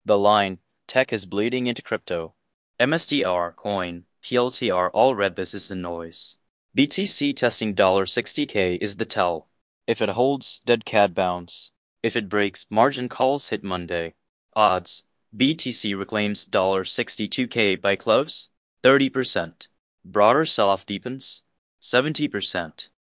The line, tech is bleeding into crypto. MSTR, coin, PLTR all read this as the noise. BTC testing $60K is the tell. If it holds, dead cat bounce. If it breaks, margin calls hit Monday. Odds, BTC reclaims $62K by close, 30%. Broader sell-off deepens, 70%.